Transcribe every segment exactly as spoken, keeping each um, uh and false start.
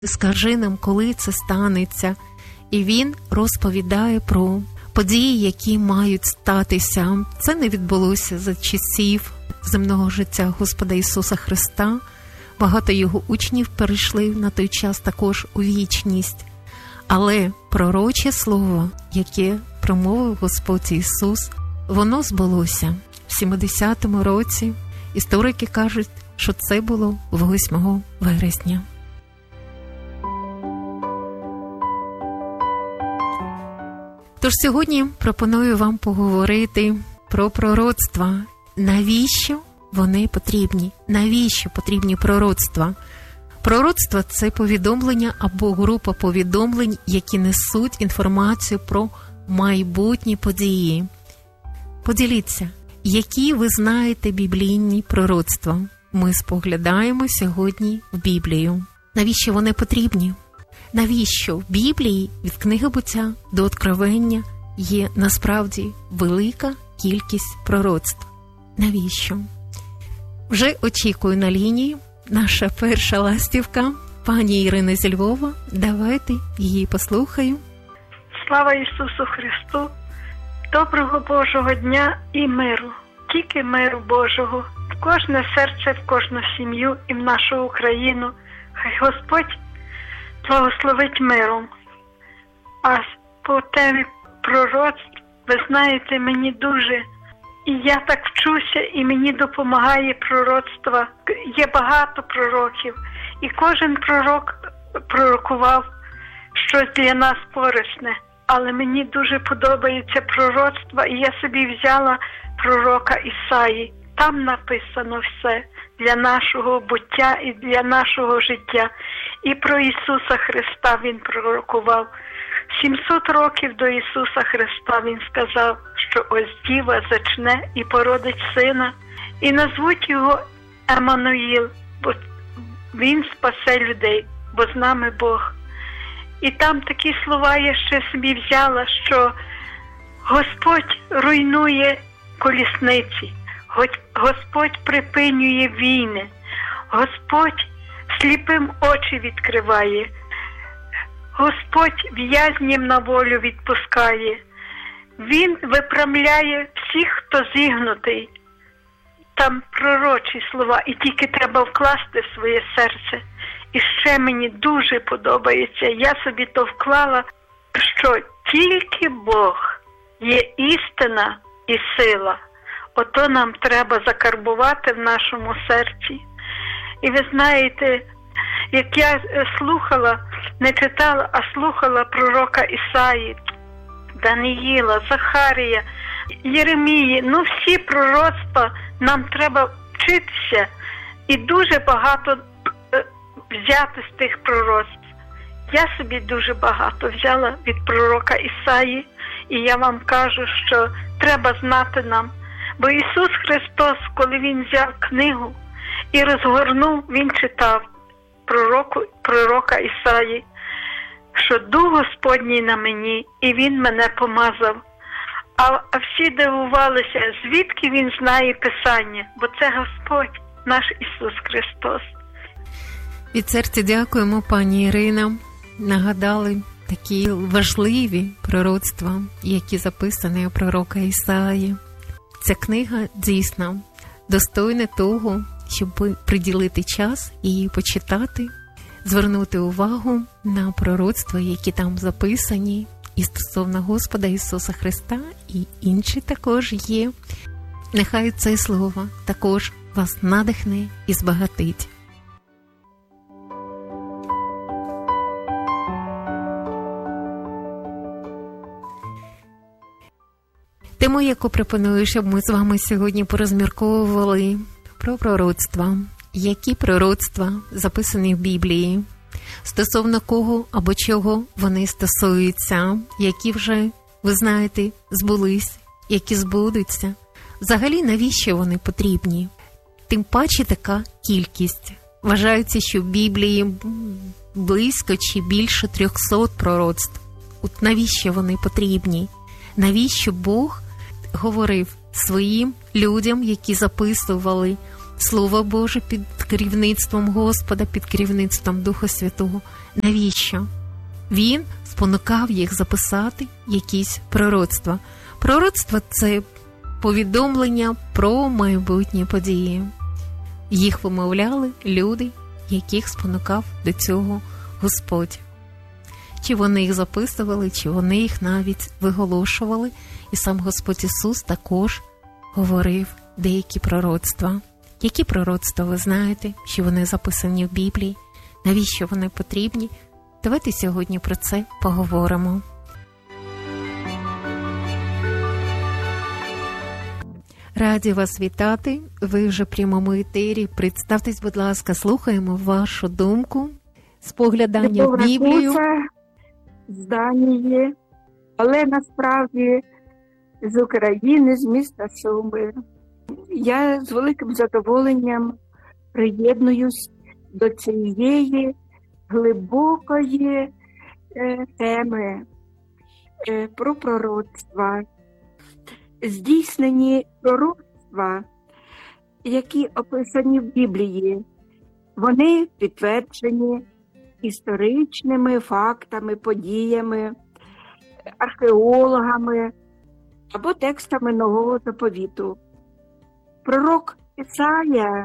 скажи нам, коли це станеться. І він розповідає про події, які мають статися. Це не відбулося за часів земного життя Господа Ісуса Христа. Багато його учнів перейшли на той час також у вічність. Але пророче слово, яке промовив Господь Ісус, воно збулося в сімдесятому році. Історики кажуть, що це було восьмого вересня. Тож сьогодні пропоную вам поговорити про пророцтва. Навіщо вони потрібні? Навіщо потрібні пророцтва? Пророцтва – це повідомлення або група повідомлень, які несуть інформацію про майбутні події. Поділіться, які ви знаєте біблійні пророцтва. Ми споглядаємо сьогодні в Біблію. Навіщо вони потрібні? Навіщо в Біблії від книги Буття до Откровення є насправді велика кількість пророцтв? Навіщо? Вже очікую на лінії наша перша ластівка, пані Ірина зі Львова. Давайте її послухаю. Слава Ісусу Христу! Доброго Божого дня і миру! Тільки миру Божого в кожне серце, в кожну сім'ю і в нашу Україну. Хай Господь благословить миром. А по темі пророцтв, ви знаєте, мені дуже, і я так вчуся, і мені допомагає пророцтво. Є багато пророків, і кожен пророк пророкував щось для нас корисне. Але мені дуже подобається пророцтво, і я собі взяла пророка Ісаї. Там написано все для нашого буття і для нашого життя. І про Ісуса Христа він пророкував. сімсот років до Ісуса Христа він сказав, що ось діва зачне і породить сина, і назвуть його Еммануїл, бо він спасе людей, бо з нами Бог. І там такі слова я ще собі взяла, що Господь руйнує колісниці, Господь припинює війни, Господь сліпим очі відкриває, Господь в'язнів на волю відпускає, Він виправляє всіх, хто зігнутий. Там пророчі слова, і тільки треба вкласти в своє серце. І ще мені дуже подобається, я собі то вклала, що тільки Бог є істина і сила. Ото нам треба закарбувати в нашому серці. І ви знаєте, як я слухала, не читала, а слухала пророка Ісаї, Даниїла, Захарія, Єремії, ну всі пророцтва нам треба вчитися. І дуже багато взяти з тих пророцтв. Я собі дуже багато взяла від пророка Ісаї, і я вам кажу, що треба знати нам. Бо Ісус Христос, коли Він взяв книгу і розгорнув, Він читав пророку, пророка Ісаї, що Дух Господній на мені, і Він мене помазав. А, а всі дивувалися, звідки Він знає Писання, бо це Господь, наш Ісус Христос. Від серця дякуємо, пані Ірина. Нагадали такі важливі пророцтва, які записані у пророка Ісаї. Ця книга дійсно достойна того, щоб приділити час і її почитати, звернути увагу на пророцтва, які там записані, і стосовно Господа Ісуса Христа, і інші також є. Нехай це слово також вас надихне і збагатить. Тему, яку пропоную, щоб ми з вами сьогодні порозмірковували про пророцтва. Які пророцтва записані в Біблії, стосовно кого або чого вони стосуються, які вже, ви знаєте, збулись, які збудуться. Взагалі, навіщо вони потрібні? Тим паче така кількість. Вважається, що в Біблії близько чи більше трьохсот пророцтв. От навіщо вони потрібні? Навіщо Бог говорив своїм людям, які записували Слово Боже під керівництвом Господа, під керівництвом Духа Святого. Навіщо? Він спонукав їх записати якісь пророцтва. Пророцтво – це повідомлення про майбутні події. Їх вимовляли люди, яких спонукав до цього Господь. Чи вони їх записували, чи вони їх навіть виголошували. І сам Господь Ісус також говорив деякі пророцтва. Які пророцтва ви знаєте, що вони записані в Біблії? Навіщо вони потрібні? Давайте сьогодні про це поговоримо. Раді вас вітати. Ви вже в прямому етері. Представтесь, будь ласка, слухаємо вашу думку, споглядання в Біблію. З Данії, але насправді з України, з міста Суми. Я з великим задоволенням приєднуюсь до цієї глибокої е, теми е, про пророцтва. Здійснені пророцтва, які описані в Біблії, вони підтверджені історичними фактами, подіями, археологами або текстами Нового Заповіту. Пророк Ісая,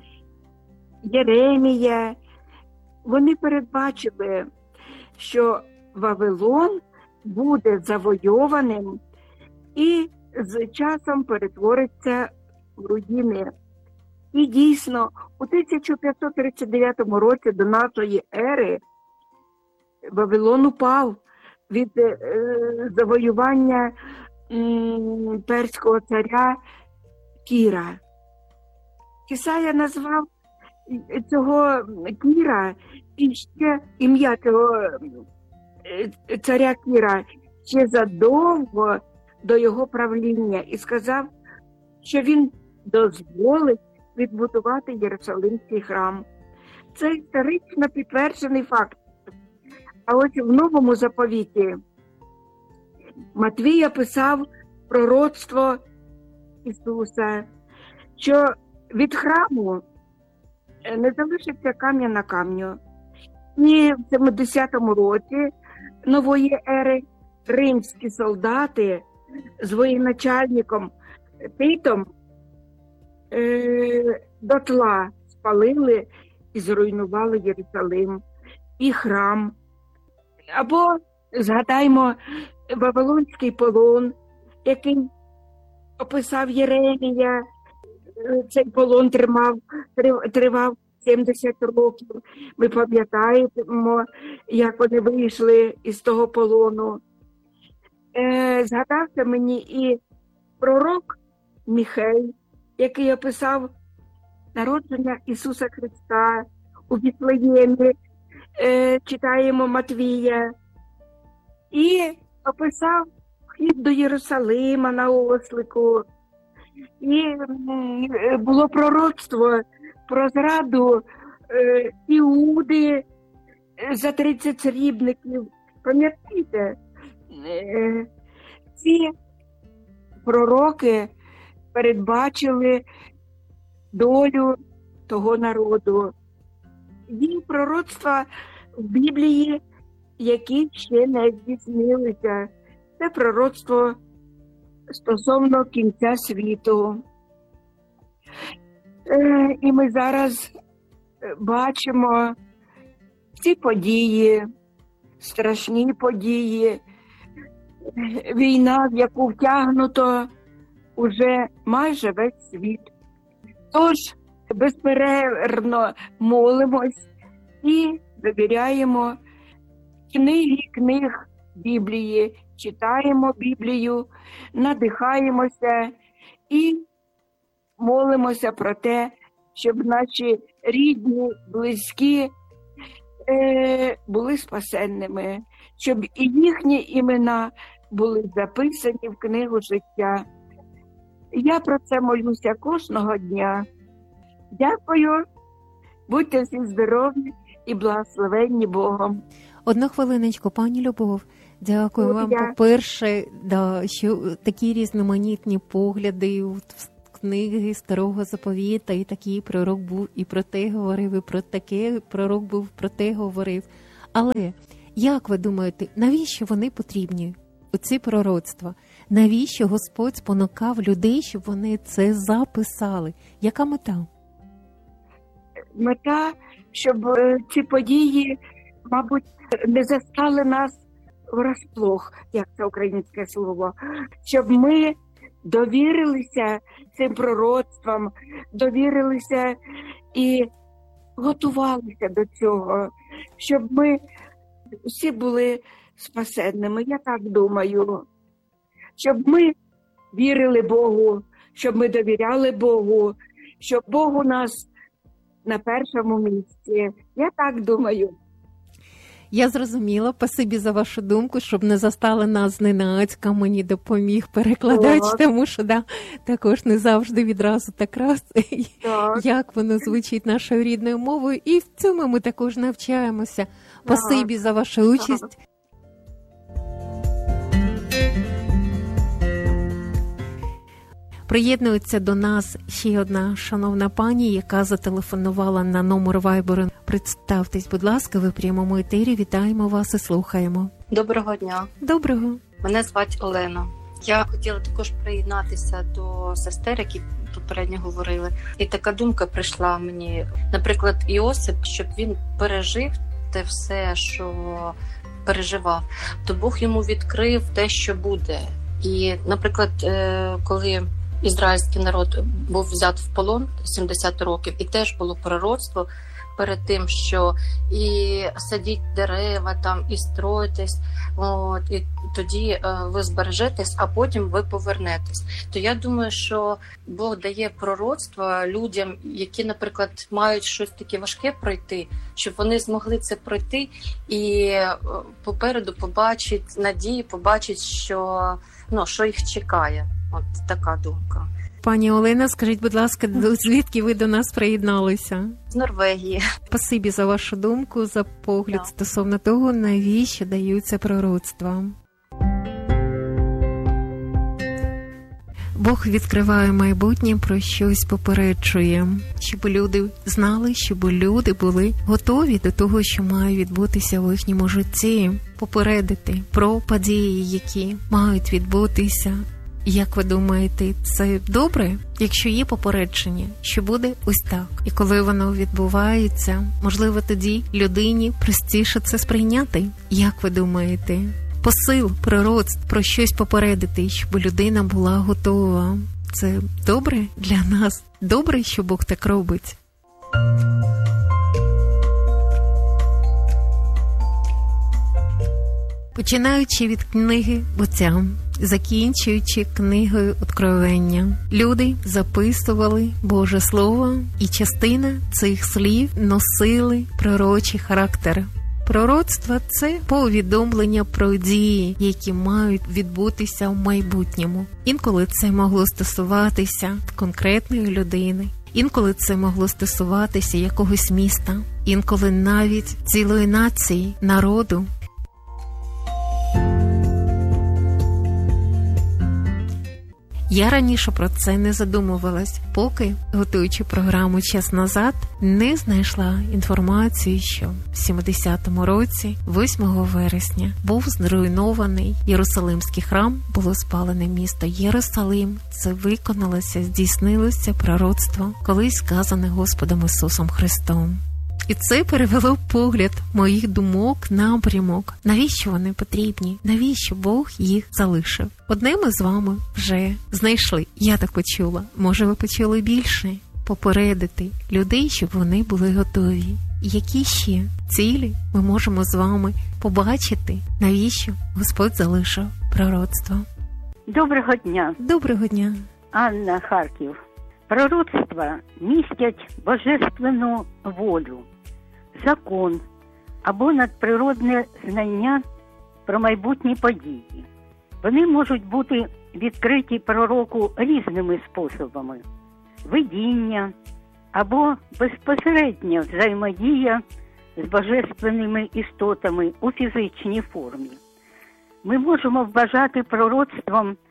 Єремія, вони передбачили, що Вавилон буде завойованим і з часом перетвориться в руїни. І дійсно, у тисяча п'ятсот тридцять дев'ятому році до нашої ери Вавилон упав від е, завоювання м, перського царя Кіра. Ісая назвав цього Кіра і ще ім'я цього е, царя Кіра ще задовго до його правління і сказав, що він дозволить відбудувати Єрусалимський храм. Це історично підтверджений факт. А ось в Новому Заповіті Матвій описав пророцтво Ісуса, що від храму не залишиться камня на камню. І в семидесятому році нової ери римські солдати з воєначальником Титом е, дотла спалили і зруйнували Єрусалим і храм. Або згадаймо Вавилонський полон, який описав Єремія. Цей полон тримав, тривав сімдесят років. Ми пам'ятаємо, як вони вийшли із того полону. Е, згадався мені і пророк Міхей, який описав народження Ісуса Христа у Віфлеємі, е, читаємо Матвія, і описав вхід до Єрусалима на ослику. І було пророцтво про зраду е, Іуди за тридцять срібників. Пам'ятаєте? Е, ці пророки передбачили долю того народу. Є пророцтва в Біблії, які ще не здійснилися. Це пророцтво стосовно кінця світу. Е, і ми зараз бачимо ці події, страшні події, війна, в яку втягнуто уже майже весь світ. Тож безперервно молимось і довіряємо книги книг Біблії, читаємо Біблію, надихаємося і молимося про те, щоб наші рідні, близькі е, були спасенними, щоб і їхні імена були записані в книгу життя. Я про це молюся кожного дня. Дякую, будьте всі здорові і благословенні Богом. Одну хвилиночку, пані Любов. Дякую От вам, я. по-перше, да, що такі різноманітні погляди книги Старого Заповіта, і такий пророк був, і про те говорив, і про таке пророк був, про те говорив. Але, як ви думаєте, навіщо вони потрібні, оці пророцтва? Навіщо Господь спонукав людей, щоб вони це записали? Яка мета? Мета, щоб е, ці події, мабуть, не застали нас врасплох, як це українське слово, щоб ми довірилися цим пророцтвам, довірилися і готувалися до цього, щоб ми всі були спасенними, я так думаю. Щоб ми вірили Богу, щоб ми довіряли Богу, щоб Бог у нас на першому місці. Я так думаю. Я зрозуміла, спасибі за вашу думку, щоб не застали нас зненацька, мені допоміг перекладач, Так. тому що да, також не завжди відразу так раз, Так. як воно звучить нашою рідною мовою, і в цьому ми також навчаємося. Спасибі за вашу участь. Приєднується до нас ще одна шановна пані, яка зателефонувала на номер Вайберу. Представтесь, будь ласка, ви в прямому етері. Вітаємо вас і слухаємо. Доброго дня. Доброго. Мене звати Олена. Я хотіла також приєднатися до сестер, які попередньо говорили. І така думка прийшла мені. Наприклад, Іосип, щоб він пережив те все, що переживав, то Бог йому відкрив те, що буде. І, наприклад, коли ізраїльський народ був взят в полон сімдесят років, і теж було пророцтво перед тим, що і садіть дерева там, і строїтесь, от, і тоді е, ви збережетесь, а потім ви повернетесь. То я думаю, що Бог дає пророцтво людям, які, наприклад, мають щось таке важке пройти, щоб вони змогли це пройти і е, попереду побачить надії, побачить, що, ну, що їх чекає. От така думка. Пані Олена, скажіть, будь ласка, звідки ви до нас приєдналися? З Норвегії. Спасибі за вашу думку, за погляд Так. стосовно того, навіщо даються пророцтва. Бог відкриває майбутнє, про щось попереджує, щоб люди знали, щоб люди були готові до того, що має відбутися в їхньому житті, попередити про події, які мають відбутися. Як ви думаєте, це добре, якщо є попередження, що буде ось так? І коли воно відбувається, можливо, тоді людині простіше це сприйняти? Як ви думаєте? Посил пророцтв про щось попередити, щоб людина була готова. Це добре для нас? Добре, що Бог так робить? Починаючи від книги Буття, закінчуючи книгою Откровення, люди записували Боже Слово, і частина цих слів носили пророчий характер. Пророцтво – це повідомлення про дії, які мають відбутися в майбутньому. Інколи це могло стосуватися конкретної людини, інколи це могло стосуватися якогось міста, інколи навіть цілої нації, народу. Я раніше про це не задумувалась, поки, готуючи програму час назад, не знайшла інформацію, що в сімдесятому році, восьмого вересня, був зруйнований Єрусалимський храм, було спалене місто Єрусалим. Це виконалося, здійснилося пророцтво, колись сказане Господом Ісусом Христом. І це перевело погляд моїх думок, напрямок. Навіщо вони потрібні? Навіщо Бог їх залишив? Одне ми з вами вже знайшли. Я так почула. Може, ви почули більше? Попередити людей, щоб вони були готові. І які ще цілі ми можемо з вами побачити? Навіщо Господь залишив пророцтво? Доброго дня, Доброго дня. Анна, Харків. Пророцтва містять божественну волю, закон або надприродне знання про майбутні події. Вони можуть бути відкриті пророку різними способами: видіння або безпосередня взаємодія з божественними істотами у фізичній формі. Ми можемо вважати пророцтвом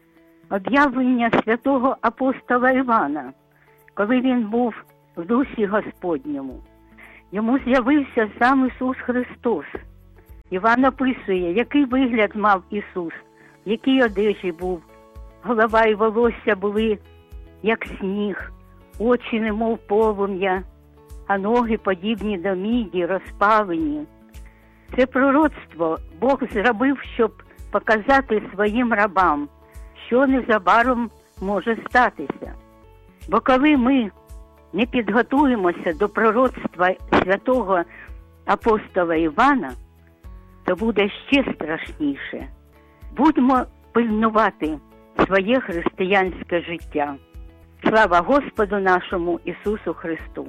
об'явлення святого апостола Івана, коли він був в Дусі Господньому. Йому з'явився сам Ісус Христос. Іван описує, який вигляд мав Ісус, в якій одежі був. Голова і волосся були, як сніг, очі немов полум'я, а ноги подібні до міді, розпалені. Це пророцтво Бог зробив, щоб показати своїм рабам, що незабаром може статися. Бо коли ми не підготуємося до пророцтва святого апостола Івана, то буде ще страшніше. Будьмо пильнувати своє християнське життя. Слава Господу нашому Ісусу Христу!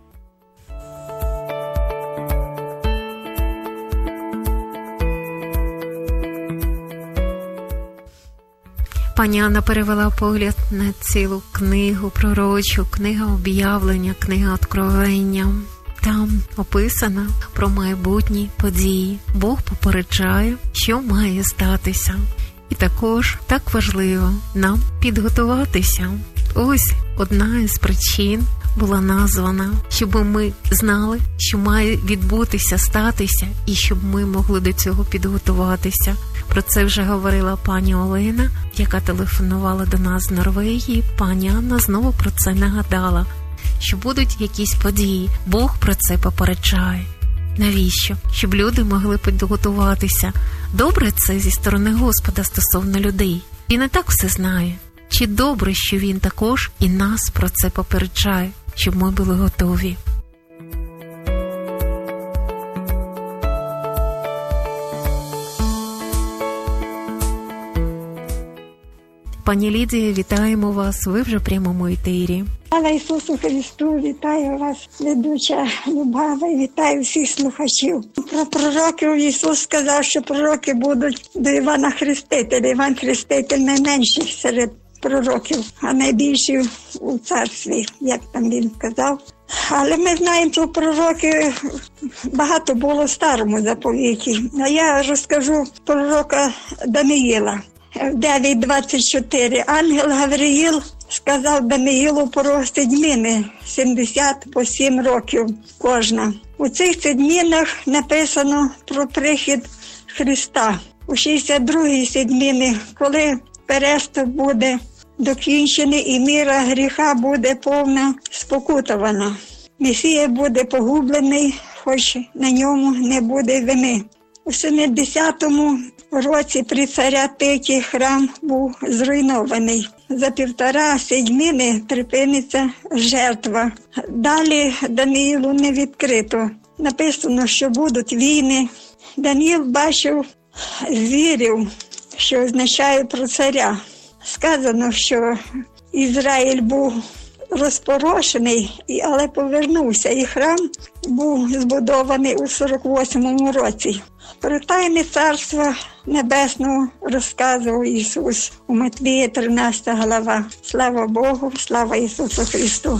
Пані Анна перевела погляд на цілу книгу пророчу, книга об'явлення, книга откровення. Там описано про майбутні події. Бог попереджає, що має статися. І також так важливо нам підготуватися. Ось одна із причин була названа, щоб ми знали, що має відбутися, статися, і щоб ми могли до цього підготуватися. Про це вже говорила пані Олена, яка телефонувала до нас з Норвегії. Пані Анна знову про це нагадала, що будуть якісь події. Бог про це попереджає. Навіщо? Щоб люди могли підготуватися. Добре це зі сторони Господа стосовно людей. Він і так все знає. Чи добре, що Він також і нас про це попереджає, щоб ми були готові. Пані Лідія, вітаємо вас. Ви вже в прямому етері. Слава Ісусу Христу, вітаю вас, ведуча Любава, і вітаю всіх слухачів. Про пророків Ісус сказав, що пророки будуть до Івана Хрестителя. Іван Хреститель найменший серед пророків, а найбільший у царстві, як там він сказав. Але ми знаємо, що пророки багато було в старому заповіті. А я розкажу пророка Даниїла. В дев'ять двадцять чотири ангел Гавриїл сказав Даниїлу про седьмини, сімдесят по сім років кожна. У цих седьминах написано про прихід Христа. У шістдесят другій седьмини, коли переступ буде докінчений і міра гріха буде повна спокутована. Месія буде погублений, хоч на ньому не буде вини. У семидесятому році при царя Титі храм був зруйнований. За півтора седьмини припиниться жертва. Далі Даниїлу не відкрито. Написано, що будуть війни. Даниїл бачив звірів, що означає про царя. Сказано, що Ізраїль був розпорошений, але повернувся, і храм був збудований у сорок восьмому році. Про тайне царства небесного розказував Ісус у Матвія тринадцята глава. Слава Богу, слава Ісусу Христу!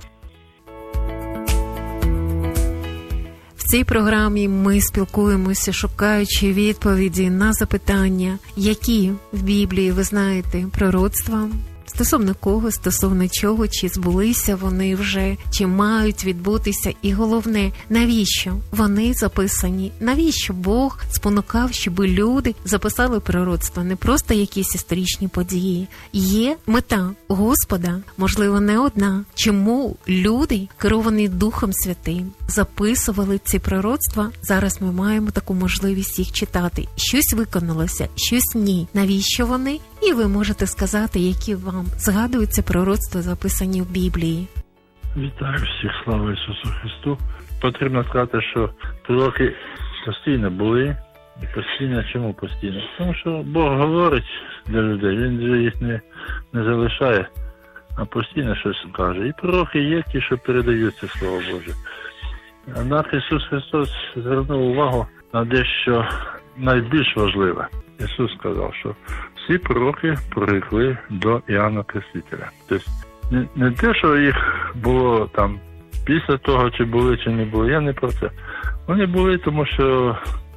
В цій програмі ми спілкуємося, шукаючи відповіді на запитання, які в Біблії, ви знаєте, пророцтва, стосовно кого, стосовно чого, чи збулися вони вже, чи мають відбутися. І головне, навіщо вони записані, навіщо Бог спонукав, щоб люди записали пророцтва, не просто якісь історичні події. Є мета Господа, можливо, не одна. Чому люди, керовані Духом Святим, записували ці пророцтва? Зараз ми маємо таку можливість їх читати. Щось виконалося, щось ні. Навіщо вони? І ви можете сказати, які вам згадуються пророцтва, записані в Біблії. Вітаю всіх, слава Ісусу Христу. Потрібно сказати, що пророки постійно були, і постійно, чому постійно? Тому що Бог говорить для людей, Він же їх не, не залишає, а постійно щось каже. І пророки є ті, що передають це Слово Боже. Однак Ісус Христос звернув увагу на дещо найбільш важливе. Ісус сказав, що всі пророки прирекли до Іоанна Крестителя. Тобто не, не те, що їх було там після того, чи були, чи не були, я не про це. Вони були, тому що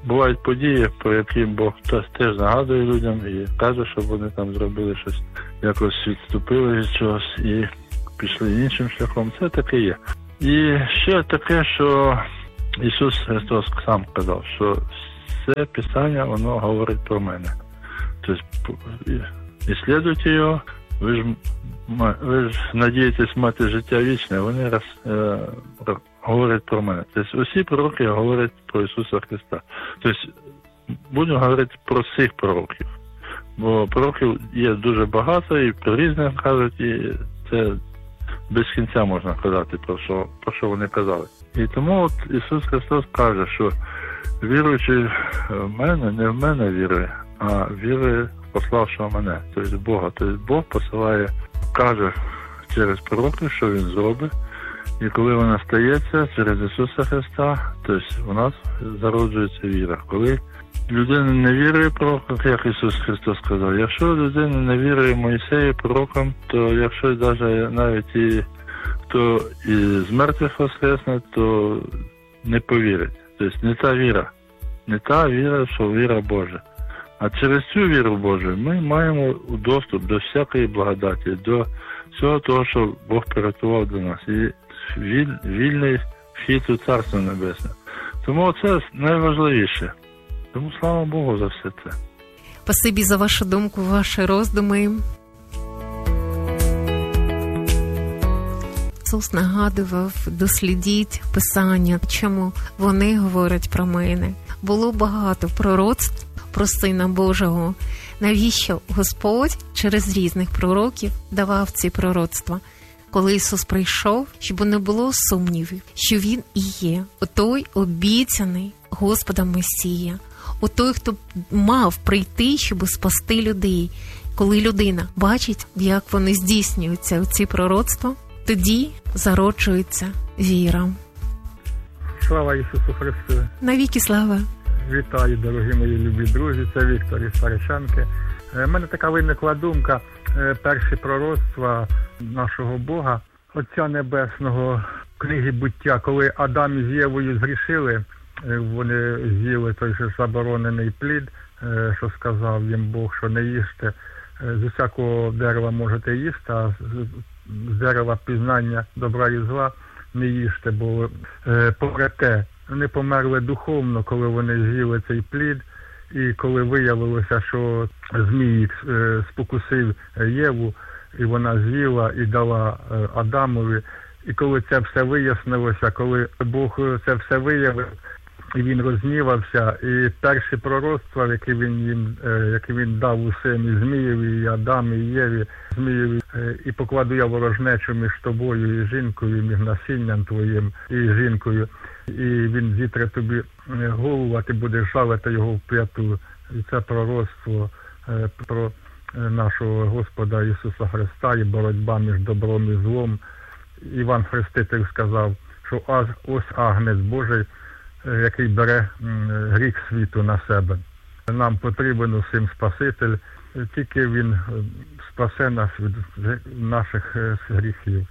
бувають події, про які Бог теж нагадує людям і каже, щоб вони там зробили щось, якось відступили від чогось і пішли іншим шляхом. Це таке є. І ще таке, що Ісус Христос сам казав, що все Писання, воно говорить про мене. Тобто, іслідуйте його, ви ж, ви ж надієтесь мати життя вічне, вони раз, е, говорять про мене. Тобто, усі пророки говорять про Ісуса Христа. Тобто, будемо говорити про всіх пророків. Бо пророків є дуже багато, і про різне кажуть, і це без кінця можна казати, про що, про що вони казали. І тому от Ісус Христос каже, що віруючи в мене, не в мене вірує, а вірує в пославшого мене, тобто Бога. Тобто Бог посилає, каже через пророків, що Він зробить, і коли вона стається через Ісуса Христа, тобто у нас зароджується віра. Коли людина не вірує пророкам, як Ісус Христос сказав, якщо людина не вірує Моїсею пророкам, то якщо навіть навіть і хто із мертвих воскресне, то не повірить. Тобто не та віра. Не та віра, що віра Божа. А через цю віру Божу ми маємо доступ до всякої благодаті, до всього того, що Бог приготував до нас. І віль, вільний вхід у Царство Небесне. Тому це найважливіше. Тому слава Богу за все це. Спасибі за вашу думку, ваші роздуми. Ісус нагадував, дослідіть Писання, чому вони говорять про мене. Було багато пророцтв про Сина Божого. Навіщо Господь через різних пророків давав ці пророцтва? Коли Ісус прийшов, щоб не було сумнівів, що Він і є отой обіцяний Господом Месія, отой, хто мав прийти, щоб спасти людей. Коли людина бачить, як вони здійснюються ці пророцтва, тоді зароджується віра. Слава Ісусу Христу! Навіки слава! Вітаю, дорогі мої любі друзі, це Віктор із Парищанки. У мене така виникла думка, перші пророцтва нашого Бога, Отця Небесного, в книгі «Буття», коли Адам із Євою згрішили, вони з'їли той же заборонений плід, що сказав їм Бог, що не їжте, з усякого дерева можете їсти, а з дерева пізнання добра і зла не їжте, бо помрете. Вони померли духовно, коли вони з'їли цей плід, і коли виявилося, що змій спокусив Єву, і вона з'їла і дала Адамові. І коли це все вияснилося, коли Бог це все виявив, і він рознівався, і перші пророцтва, які він їм, які він дав усім, і Змієві, і Адамі, і Єві, Змієві, і покладу я ворожнечу між тобою і жінкою, між насінням твоїм і жінкою, і він зітре тобі голову, а ти будеш жалити його в п'яту. І це пророцтво про нашого Господа Ісуса Христа і боротьба між добром і злом. Іван Хреститель сказав, що ось Агнець Божий, який бере гріх світу на себе. Нам потрібен усім Спаситель, тільки Він спасе нас від наших гріхів.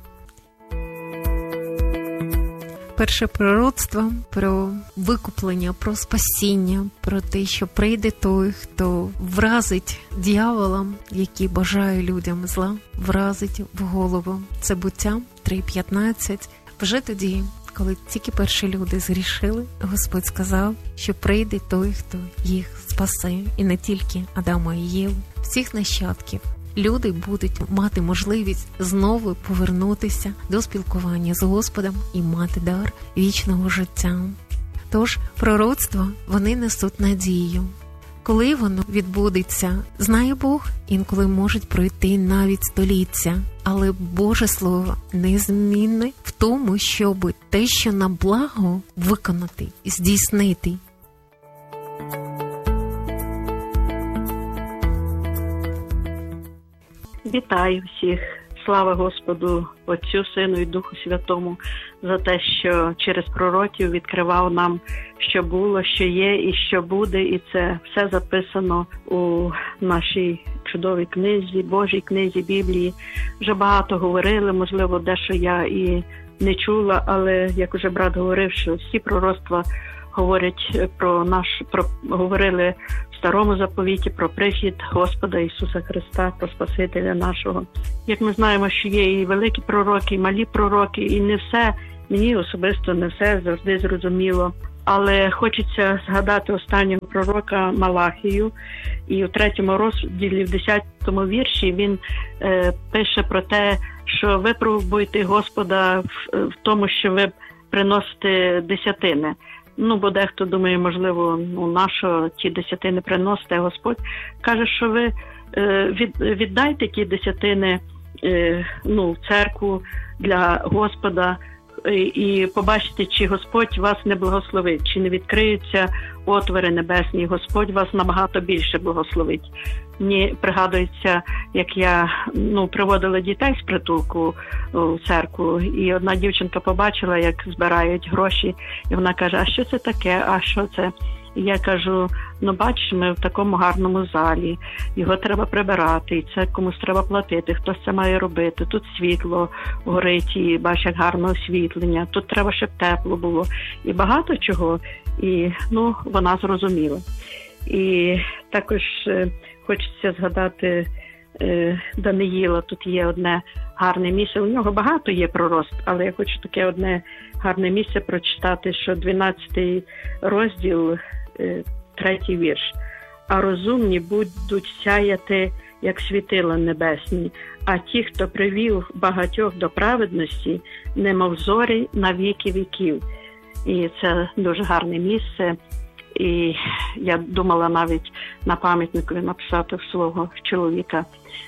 Перше пророцтво про викуплення, про спасіння, про те, що прийде той, хто вразить дьяволам, який бажає людям зла, вразить в голову. Це Буття три п'ятнадцять. Вже тоді, коли тільки перші люди згрішили, Господь сказав, що прийде той, хто їх спасе. І не тільки Адама і Єву, всіх нащадків. Люди будуть мати можливість знову повернутися до спілкування з Господом і мати дар вічного життя. Тож пророцтва, вони несуть надію. Коли воно відбудеться, знає Бог, інколи можуть пройти навіть століття. Але Боже Слово незмінне в тому, щоб те, що на благо, виконати, здійснити. Вітаю всіх. Слава Господу, Отцю, Сину і Духу Святому за те, що через пророків відкривав нам, що було, що є і що буде. І це все записано у нашій чудовій книзі, Божій книзі, Біблії. Вже багато говорили, можливо, дещо я і не чула, але, як уже брат говорив, що всі пророцтва говорять про наш, про, говорили в Старому Заповіті про прихід Господа Ісуса Христа, про Спасителя нашого. Як ми знаємо, що є і великі пророки, і малі пророки, і не все, мені особисто не все завжди зрозуміло. Але хочеться згадати останнього пророка Малахію, і у третьому розділі, в десятому вірші, він е, пише про те, що ви пробуйте Господа в, в тому, що ви приносите десятини. Ну, бо дехто думає, можливо, ну, на що ті десятини приносите, Господь каже, що ви е, від, віддайте ті десятини е, ну, в церкву для Господа, і побачите, чи Господь вас не благословить, чи не відкриються отвори небесні, Господь вас набагато більше благословить. Мені пригадується, як я ну, приводила дітей з притулку в церкву, і одна дівчинка побачила, як збирають гроші, і вона каже, а що це таке, а що це? І я кажу, ну бачиш, ми в такому гарному залі, його треба прибирати, і це комусь треба платити, хтось це має робити, тут світло горить, і бачиш, як гарне освітлення, тут треба, щоб тепло було, і багато чого, і ну, вона зрозуміла. І також е, хочеться згадати е, Даниїла, тут є одне гарне місце, у нього багато є пророцтв, але я хочу таке одне гарне місце прочитати, що дванадцятий розділ, третій вірш. А розумні будуть сяяти, як світила небесні, а ті, хто привів багатьох до праведності, немов зорі на віки віків. І це дуже гарне місце. І я думала навіть на пам'ятникові написати в свого чоловіка.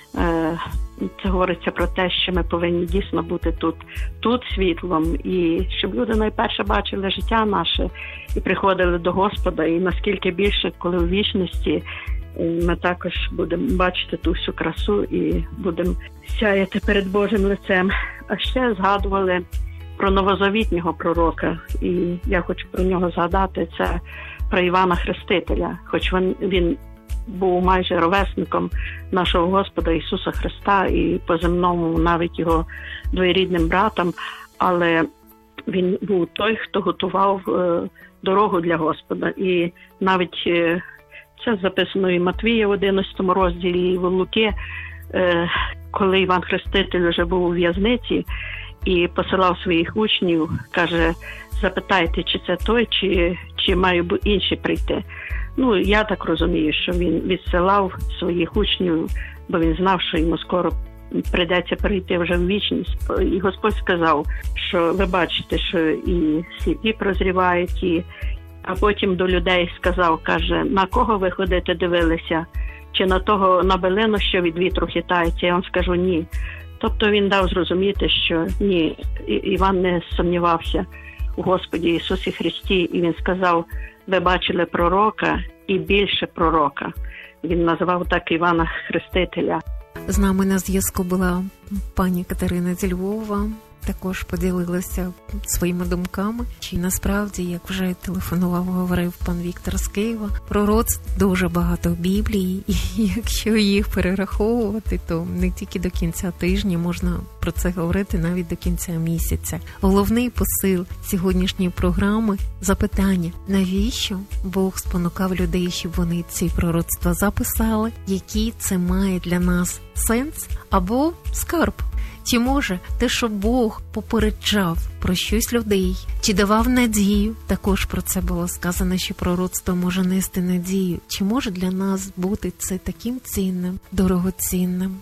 Це говориться про те, що ми повинні дійсно бути тут, тут світлом, і щоб люди найперше бачили життя наше і приходили до Господа, і наскільки більше, коли у вічності ми також будемо бачити ту всю красу і будемо сяяти перед Божим лицем. А ще згадували про новозавітнього пророка, і я хочу про нього згадати, це про Івана Хрестителя, хоч він, він був майже ровесником нашого Господа Ісуса Христа і по-земному навіть його двоюрідним братом, але він був той, хто готував е, дорогу для Господа. І навіть е, це записано і Матвія в одинадцятому розділі, і в Луки, е, коли Іван Хреститель вже був у в'язниці і посилав своїх учнів, каже, запитайте, чи це той, чи, чи має інші прийти. Ну, я так розумію, що він відсилав своїх учнів, бо він знав, що йому скоро прийдеться перейти вже в вічність. І Господь сказав, що ви бачите, що і сліпі прозрівають, і... а потім до людей сказав, каже, на кого ви ходите дивилися? Чи на того, на билину, що від вітру хитається? Я вам скажу, ні. Тобто він дав зрозуміти, що ні, Іван не сумнівався у Господі Ісусі Христі, і він сказав, ви бачили пророка і більше пророка. Він називав так Івана Хрестителя. З нами на зв'язку була пані Катерина зі Львова, також поділилася своїми думками. Чи насправді, як вже телефонував, говорив пан Віктор з Києва, пророцтв дуже багато в Біблії, і якщо їх перераховувати, то не тільки до кінця тижня, можна про це говорити навіть до кінця місяця. Головний посил сьогоднішньої програми – запитання, навіщо Бог спонукав людей, щоб вони ці пророцтва записали, який це має для нас сенс або скарб. Чи може те, що Бог попереджав про щось людей, чи давав надію, також про це було сказано, що пророцтво може нести надію. Чи може для нас бути це таким цінним, дорогоцінним?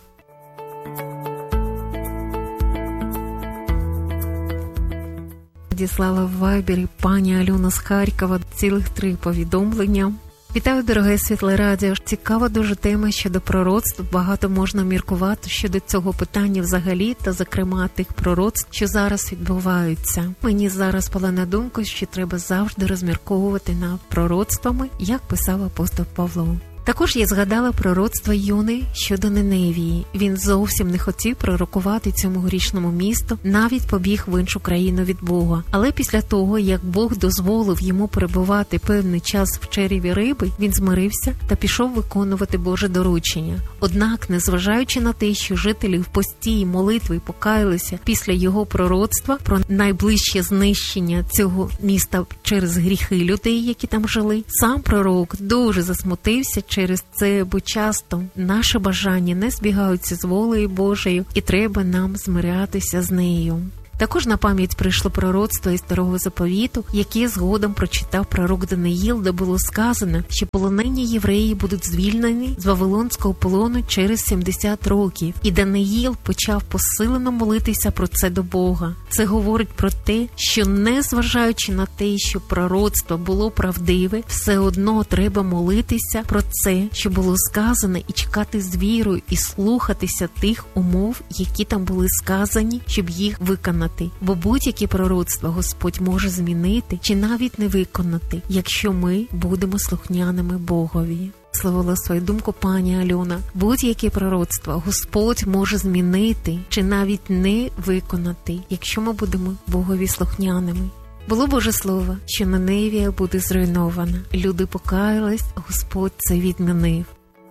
Надіслала в Вайбері пані Альона з Харкова цілих три повідомлення. Вітаю, дороге Світле Радіо. Цікава дуже тема щодо пророцтв. Багато можна міркувати щодо цього питання взагалі, та, зокрема, тих пророцтв, що зараз відбуваються. Мені зараз спала на думку, що треба завжди розмірковувати над пророцтвами, як писав апостол Павло. Також я згадала пророцтво Йони щодо Ниневії. Він зовсім не хотів пророкувати цьому грішному місту, навіть побіг в іншу країну від Бога. Але після того, як Бог дозволив йому перебувати певний час в череві риби, він змирився та пішов виконувати Боже доручення. Однак, незважаючи на те, що жителі в пості й молитви покаялися після його пророцтва про найближче знищення цього міста через гріхи людей, які там жили. Сам пророк дуже засмутився через це, бо часто наші бажання не збігаються з волею Божою, і треба нам змирятися з нею. Також на пам'ять прийшло пророцтво із Старого Заповіту, яке згодом прочитав пророк Даниїл, де було сказано, що полонені євреї будуть звільнені з Вавилонського полону через сімдесят років. І Даниїл почав посилено молитися про це до Бога. Це говорить про те, що незважаючи на те, що пророцтво було правдиве, все одно треба молитися про це, що було сказано, і чекати з вірою, і слухатися тих умов, які там були сказані, щоб їх виконати. Бо будь-які пророцтва Господь може змінити чи навіть не виконати, якщо ми будемо слухняними Богові. Словила свою думку пані Альона. Будь-яке пророцтво Господь може змінити чи навіть не виконати, якщо ми будемо Богові слухняними. Було Боже Слово, що Ниневія буде зруйнована. Люди покаялись, Господь це відмінив.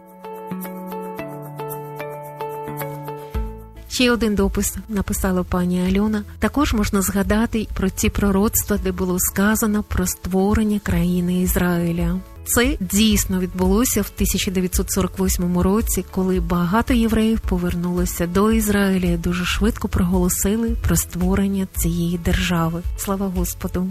Ще один допис написала пані Альона. Також можна згадати про ці пророцтва, де було сказано про створення країни Ізраїля. Це дійсно відбулося в тисяча дев'ятсот сорок восьмому році, коли багато євреїв повернулося до Ізраїля і дуже швидко проголосили про створення цієї держави. Слава Господу!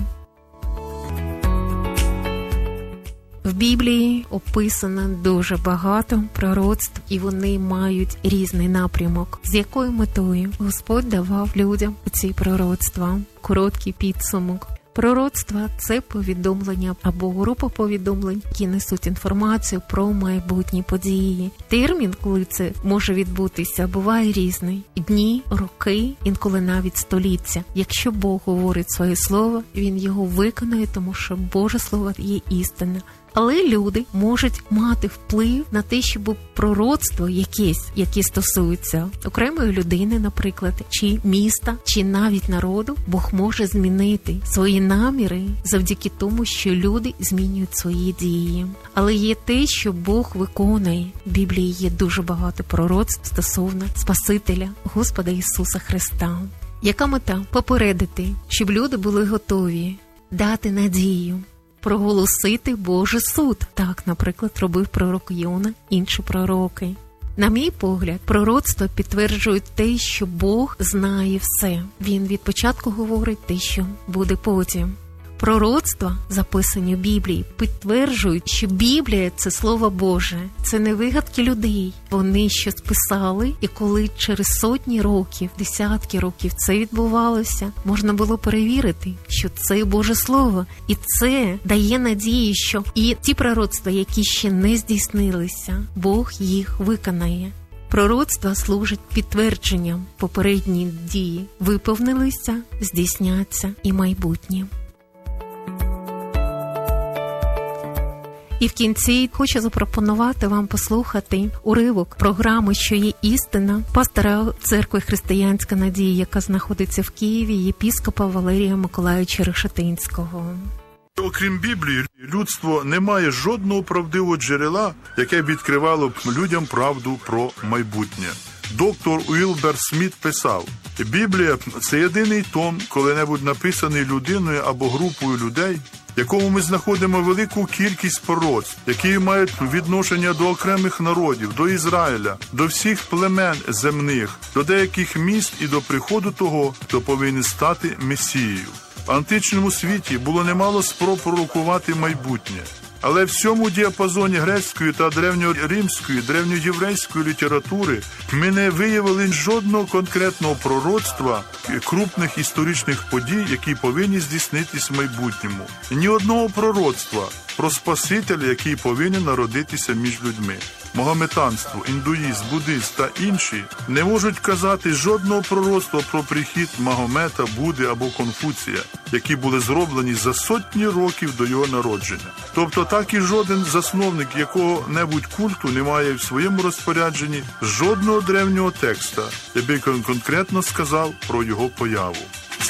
В Біблії описано дуже багато пророцтв, і вони мають різний напрямок. З якою метою Господь давав людям ці пророцтва? Короткий підсумок. Пророцтва – це повідомлення або група повідомлень, які несуть інформацію про майбутні події. Термін, коли це може відбутися, буває різний. Дні, роки, інколи навіть століття. Якщо Бог говорить своє слово, Він його виконує, тому що Боже Слово є істина. Але люди можуть мати вплив на те, щоб пророцтво якесь, яке стосується окремої людини, наприклад, чи міста, чи навіть народу, Бог може змінити свої наміри завдяки тому, що люди змінюють свої дії. Але є те, що Бог виконує. В Біблії є дуже багато пророцтв стосовно Спасителя, Господа Ісуса Христа. Яка мета? Попередити, щоб люди були готові, дати надію, проголосити Божий суд. Так, наприклад, робив пророк Йона, інші пророки. На мій погляд, пророцтва підтверджують те, що Бог знає все. Він від початку говорить те, що буде потім. Пророцтва, записані в Біблії, підтверджують, що Біблія – це Слово Боже, це не вигадки людей. Вони щось писали, і коли через сотні років, десятки років це відбувалося, можна було перевірити, що це Боже Слово. І це дає надію, що і ті пророцтва, які ще не здійснилися, Бог їх виконає. Пророцтва служать підтвердженням. Попередні дії виповнилися, здійсняться і майбутнє. І в кінці хочу запропонувати вам послухати уривок програми «Що є істина» пастора Церкви Християнська Надія, яка знаходиться в Києві, єпіскопа Валерія Миколайовича Решетинського. Окрім Біблії, людство не має жодного правдивого джерела, яке б відкривало б людям правду про майбутнє. Доктор Уілбер Сміт писав: «Біблія – це єдиний том, коли-небудь написаний людиною або групою людей, в якому ми знаходимо велику кількість пророцтв, які мають відношення до окремих народів, до Ізраїля, до всіх племен земних, до деяких міст і до приходу того, хто повинен стати Месією». В античному світі було немало спроб пророкувати майбутнє. Але в цьому діапазоні грецької та древньоримської, древньоєврейської літератури ми не виявили жодного конкретного пророцтва крупних історичних подій, які повинні здійснитись в майбутньому. Ні одного пророцтва про Спасителя, який повинен народитися між людьми. Магометанство, індуїзм, буддизм та інші не можуть казати жодного пророцтва про прихід Магомета, Будди або Конфуція, які були зроблені за сотні років до його народження. Тобто так і жоден засновник якого-небудь культу не має в своєму розпорядженні жодного древнього текста, який конкретно сказав про його появу.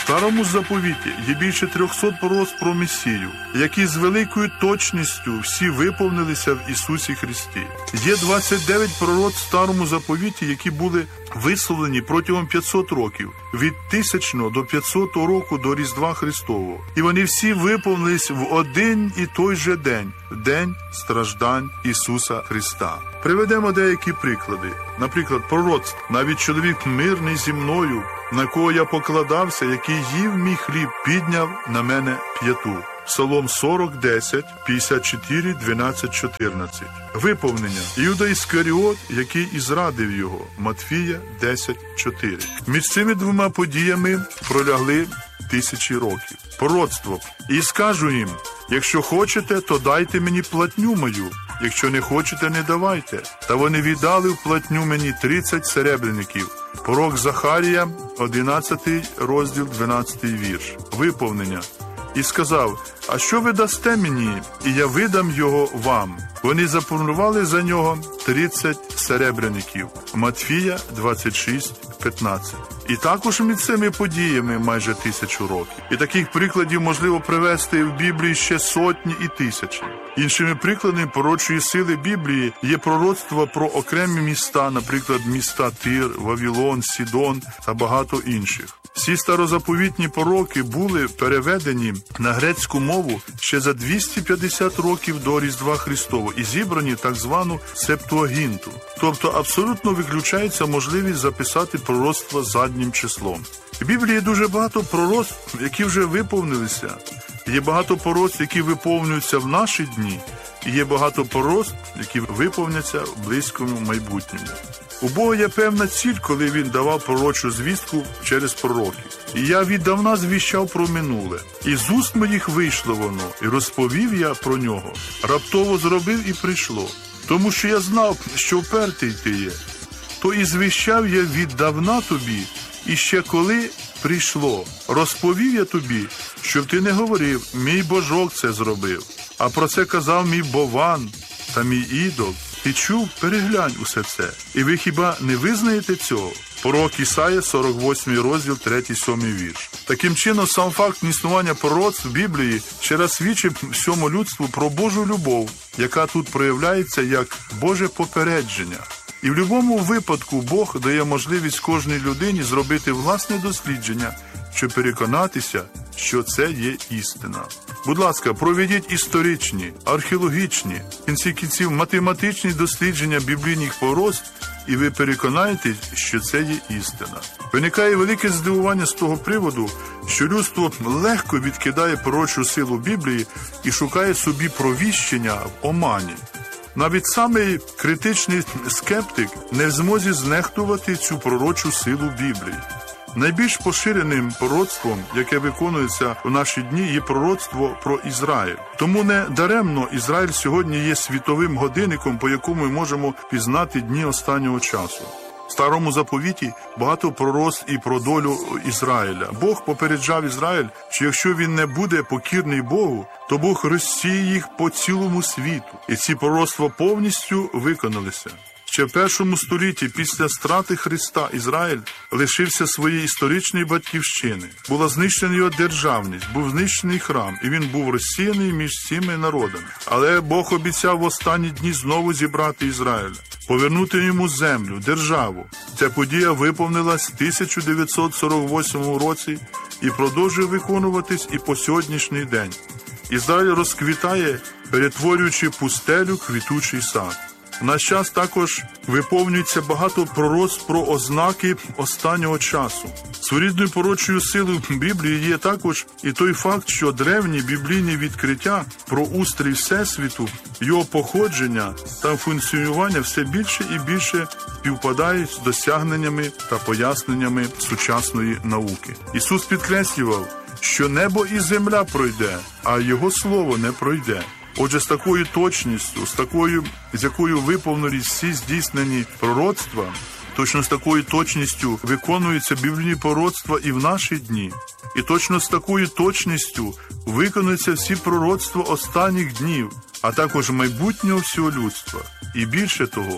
Старому заповіті є більше трьохсот пророцтв про Месію, які з великою точністю всі виповнилися в Ісусі Христі. Є двадцять дев'ять пророцтв в Старому заповіті, які були висловлені протягом п'ятсот років, від тисячного до п'ятсотого року до Різдва Христового. І вони всі виповнились в один і той же день, день страждань Ісуса Христа. Приведемо деякі приклади. Наприклад, пророцтв: навіть чоловік мирний зі мною, на кого я покладався, який їв мій хліб, підняв на мене п'яту. Псалом сорок, десять, п'ятдесят чотири, дванадцять, чотирнадцять. Виповнення: Іуда Іскаріот, який і зрадив його. Матфія десять, чотири. Між цими двома подіями пролягли тисячі років. Пророцтво: і скажу їм, якщо хочете, то дайте мені платню мою, якщо не хочете, не давайте. Та вони віддали в платню мені тридцять серебряників. Пророк Захарія, одинадцятий розділ, дванадцятий вірш. Виповнення: і сказав, а що ви дасте мені, і я видам його вам. Вони запропонували за нього тридцять серебряників. Матфія двадцять шість, п'ятнадцять. І також між цими подіями майже тисячу років. І таких прикладів можливо привести в Біблії ще сотні і тисячі. Іншими прикладами пророчої сили Біблії є пророцтво про окремі міста, наприклад, міста Тир, Вавилон, Сідон та багато інших. Всі старозаповітні пророки були переведені на грецьку мову ще за двісті п'ятдесят років до Різдва Христового і зібрані в так звану Септуагінту. Тобто абсолютно виключається можливість записати пророцтво заднім числом. В Біблії є дуже багато пророцтв, які вже виповнилися. Є багато пророцтв, які виповнюються в наші дні. І є багато пророцтв, які виповняться в близькому майбутньому. У Бога є певна ціль, коли Він давав пророчу звістку через пророків. І я віддавна звіщав про минуле. І з уст моїх вийшло воно, і розповів я про нього. Раптово зробив і прийшло. Тому що я знав, що впертий ти є. То і звіщав я віддавна тобі, і ще коли прийшло. Розповів я тобі, щоб ти не говорив, мій божок це зробив. А про це казав мій Бован та мій ідол. Ти чув? Переглянь усе це. І ви хіба не визнаєте цього? Пророк Ісая, сорок восьмий розділ, третій-сьомий вірш. Таким чином, сам факт існування пророцтв в Біблії ще раз свідчить всьому людству про Божу любов, яка тут проявляється як Боже попередження. І в будь-якому випадку Бог дає можливість кожній людині зробити власне дослідження, щоб переконатися, що це є істина. Будь ласка, проведіть історичні, археологічні, в кінці кінців математичні дослідження біблійних пророцтв, і ви переконаєтесь, що це є істина. Виникає велике здивування з того приводу, що людство легко відкидає пророчу силу Біблії і шукає собі провіщення в омані. Навіть самий критичний скептик не в змозі знехтувати цю пророчу силу Біблії. Найбільш поширеним пророцтвом, яке виконується у наші дні, є пророцтво про Ізраїль. Тому не даремно Ізраїль сьогодні є світовим годинником, по якому ми можемо пізнати дні останнього часу. В Старому заповіті багато пророцтв і про долю Ізраїля. Бог попереджав Ізраїль, що якщо він не буде покірний Богу, то Бог розсіє їх по цілому світу. І ці пророцтва повністю виконалися. Ще в першому столітті після страти Христа Ізраїль лишився своєї історичної батьківщини. Була знищена його державність, був знищений храм, і він був розсіяний між всіми народами. Але Бог обіцяв в останні дні знову зібрати Ізраїля, повернути йому землю, державу. Ця подія виповнилась в тисяча дев'ятсот сорок восьмому році і продовжує виконуватись і по сьогоднішній день. Ізраїль розквітає, перетворюючи пустелю в квітучий сад. В наш час також виповнюється багато пророцтв про ознаки останнього часу. Своєрідною пророчою силою Біблії є також і той факт, що древні біблійні відкриття про устрій Всесвіту, його походження та функціонування все більше і більше співпадають з досягненнями та поясненнями сучасної науки. Ісус підкреслював, що небо і земля пройде, а Його слово не пройде. Отже, з такою точністю, з такою, з якою виповнились всі здійснені пророцтва, точно з такою точністю виконуються біблійні пророцтва і в наші дні. І точно з такою точністю виконуються всі пророцтва останніх днів, а також майбутнього всього людства. І більше того,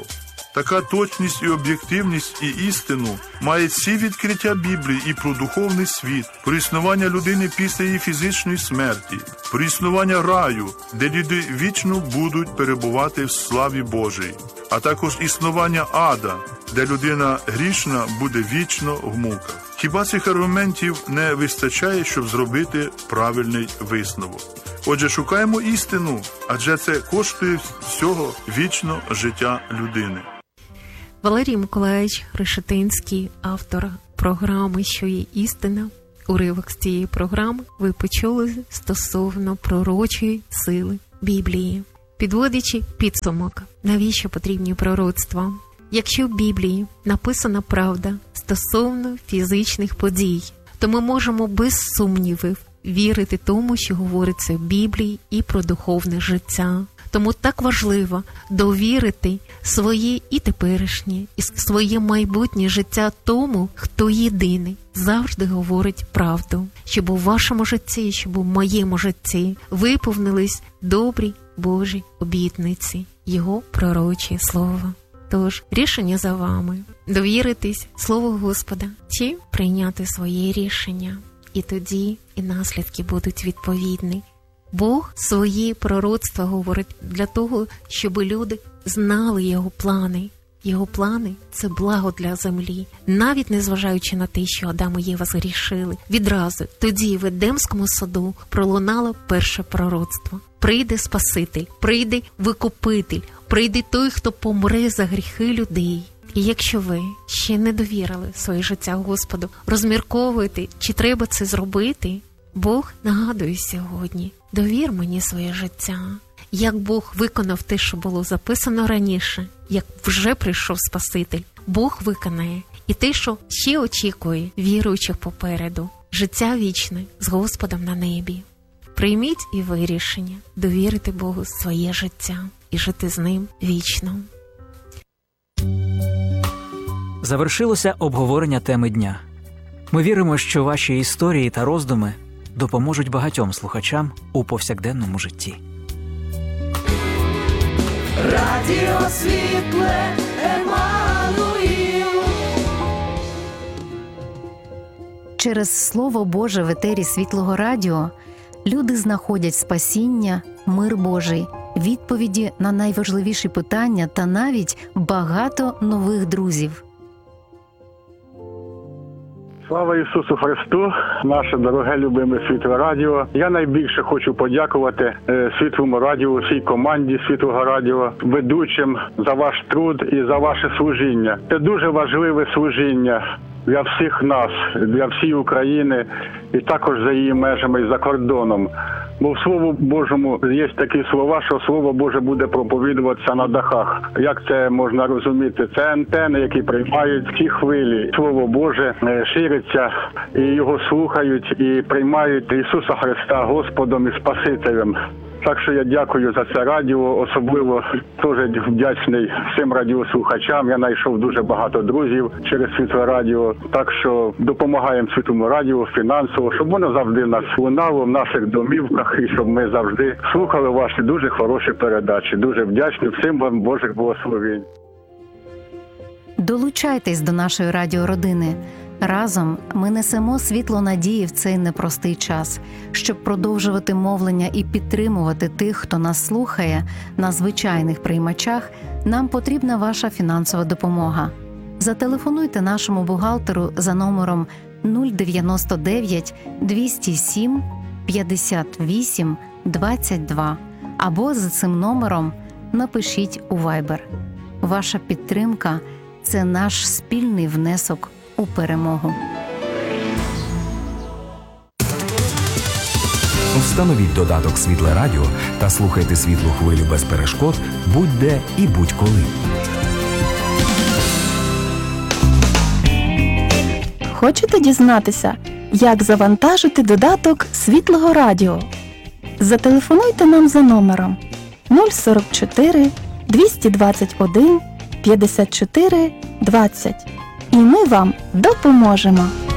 Така точність і об'єктивність і істину має всі відкриття Біблії і про духовний світ, про існування людини після її фізичної смерті, про існування раю, де люди вічно будуть перебувати в славі Божій, а також існування ада, де людина грішна буде вічно в муках. Хіба цих аргументів не вистачає, щоб зробити правильний висновок? Отже, шукаємо істину, адже це коштує всього вічно життя людини. Валерій Миколаївич Решетинський, автор програми «Що є істина». Уривок з цієї програми ви почули стосовно пророчої сили Біблії. Підводячи підсумок, навіщо потрібні пророцтва? Якщо в Біблії написана правда стосовно фізичних подій, то ми можемо без сумнівів вірити тому, що говориться в Біблії, і про духовне життя. Тому так важливо довірити своє і теперішнє, і своє майбутнє життя тому, хто єдиний завжди говорить правду, щоб у вашому житті, щоб у моєму житті виповнились добрі Божі обітниці, Його пророче слово. Тож, рішення за вами. Довіритись Слову Господа чи прийняти своє рішення. І тоді і наслідки будуть відповідні. Бог свої пророцтва говорить для того, щоб люди знали Його плани. Його плани – це благо для землі. Навіть незважаючи на те, що Адам і Єва згрішили, відразу тоді в Едемському саду пролунало перше пророцтво. Прийде Спаситель, прийде Викупитель, прийде той, хто помре за гріхи людей. І якщо ви ще не довірили своє життя Господу, розмірковуєте, чи треба це зробити, Бог нагадує сьогодні: довір мені своє життя. Як Бог виконав те, що було записано раніше, як вже прийшов Спаситель, Бог виконає і те, що ще очікує віруючих попереду. Життя вічне з Господом на небі. Прийміть і ви рішення довірити Богу своє життя і жити з Ним вічно. Завершилося обговорення теми дня. Ми віримо, що ваші історії та роздуми допоможуть багатьом слухачам у повсякденному житті. Радіо світле Еммануїл. Через Слово Боже в етері Світлого Радіо люди знаходять спасіння, мир Божий, відповіді на найважливіші питання та навіть багато нових друзів. Слава Ісусу Христу, наше дороге, любиме Світле Радіо. Я найбільше хочу подякувати Світлому Радіо, всій команді Світлого Радіо, ведучим за ваш труд і за ваше служіння. Це дуже важливе служіння для всіх нас, для всієї України і також за її межами і за кордоном. Бо в Слову Божому є такі слова, що Слово Боже буде проповідуватися на дахах. Як це можна розуміти? Це антени, які приймають ці хвилі. Слово Боже шириться, і його слухають, і приймають Ісуса Христа Господом і Спасителем. Так що я дякую за це радіо, особливо теж вдячний всім радіослухачам. Я знайшов дуже багато друзів через Світле Радіо. Так що допомагаємо Світлому Радіо фінансово, щоб воно завжди нас лунало в наших домівках і щоб ми завжди слухали ваші дуже хороші передачі. Дуже вдячний всім вам Божих благословень. Долучайтесь до нашої радіородини. Разом ми несемо світло надії в цей непростий час. Щоб продовжувати мовлення і підтримувати тих, хто нас слухає на звичайних приймачах, нам потрібна ваша фінансова допомога. Зателефонуйте нашому бухгалтеру за номером нуль дев'яносто дев'ять двісті сім п'ятдесят вісім двадцять два або за цим номером напишіть у Viber. Ваша підтримка – це наш спільний внесок у перемогу. Встановіть додаток «Світле Радіо» та слухайте світлу хвилю без перешкод будь-де і будь-коли. Хочете дізнатися, як завантажити додаток Світлого Радіо? Зателефонуйте нам за номером нуль сорок чотири двісті двадцять один п'ятдесят чотири двадцять. І ми вам допоможемо.